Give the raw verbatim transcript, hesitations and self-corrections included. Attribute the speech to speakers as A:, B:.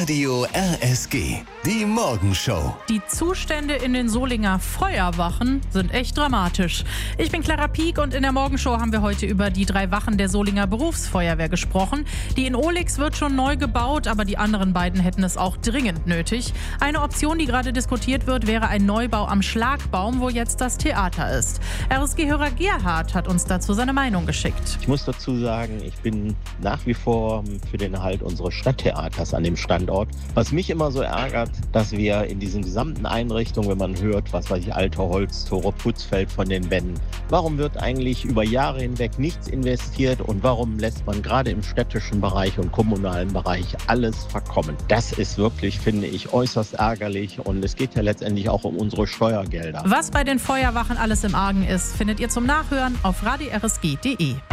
A: Radio R S G, die Morgenshow.
B: Die Zustände in den Solinger Feuerwachen sind echt dramatisch. Ich bin Clara Pieck und in der Morgenshow haben wir heute über die drei Wachen der Solinger Berufsfeuerwehr gesprochen. Die in Ohlix wird schon neu gebaut, aber die anderen beiden hätten es auch dringend nötig. Eine Option, die gerade diskutiert wird, wäre ein Neubau am Schlagbaum, wo jetzt das Theater ist. R S G-Hörer Gerhard hat uns dazu seine Meinung geschickt.
C: Ich muss dazu sagen, ich bin nach wie vor für den Erhalt unseres Stadttheaters an dem Standort. Was mich immer so ärgert, dass wir in diesen gesamten Einrichtungen, wenn man hört, was weiß ich, alte Holztore, Putzfeld von den Wänden, warum wird eigentlich über Jahre hinweg nichts investiert und warum lässt man gerade im städtischen Bereich und kommunalen Bereich alles verkommen? Das ist wirklich, finde ich, äußerst ärgerlich und es geht ja letztendlich auch um unsere Steuergelder.
B: Was bei den Feuerwachen alles im Argen ist, findet ihr zum Nachhören auf radio r s g punkt d e.